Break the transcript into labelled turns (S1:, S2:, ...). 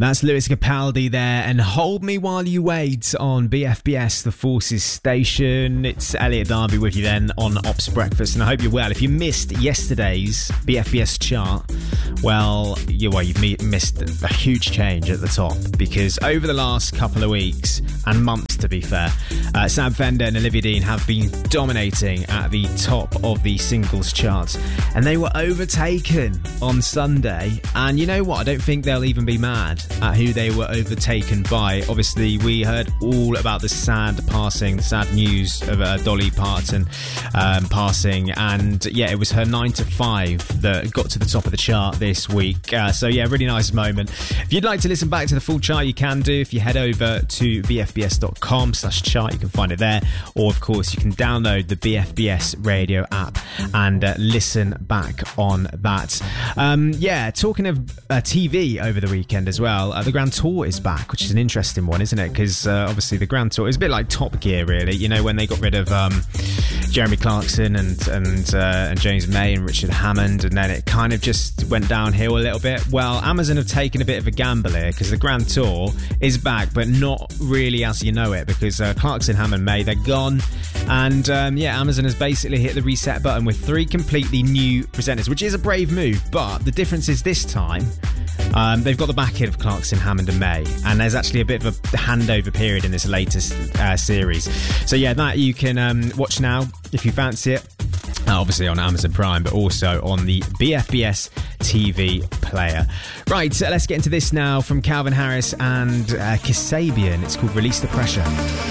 S1: That's Lewis Capaldi there, and Hold Me While You Wait on BFBS, the Forces station. It's Elliot Darby with you then on Ops Breakfast, and I hope you're well. If you missed yesterday's BFBS chart, you've missed a huge change at the top, because over the last couple of weeks and months, to be fair, Sam Fender and Olivia Dean have been dominating at the top of the singles charts, and they were overtaken on Sunday. And you know what? I don't think they'll even be mad at who they were overtaken by. Obviously, we heard all about the sad news of Dolly Parton passing, and yeah, it was her 9 to 5 that got to the top of the chart this week. So yeah, really nice moment. If you'd like to listen back to the full chart, you can do. If you head over to bfbs.com/chart, you can find it there, or of course you can download the BFBS radio app and listen back on that. Talking of TV over the weekend as well, the Grand Tour is back, which is an interesting one, isn't it? Because obviously the Grand Tour is a bit like Top Gear, really. You know, when they got rid of Jeremy Clarkson and James May and Richard Hammond, and then it kind of just went downhill a little bit. Well, Amazon have taken a bit of a gamble here, because the Grand Tour is back, but not really as you know it, because Clarkson, Hammond, May, they're gone. And Amazon has basically hit the reset button with 3 completely new presenters, which is a brave move. But the difference is this time, they've got the backing of Clarkson, Hammond and May, and there's actually a bit of a handover period in this latest series. So yeah, that you can watch now if you fancy it, obviously on Amazon Prime, but also on the BFBS TV player. Right, so let's get into this now from Calvin Harris and Kasabian. It's called Release the Pressure.